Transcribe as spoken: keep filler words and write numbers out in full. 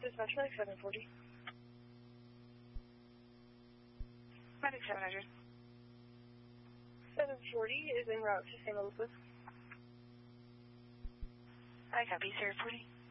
Dispatch Medic seven forty. Medic seven hundred. seven forty is en route to Saint Louis. I copy, sir, forty.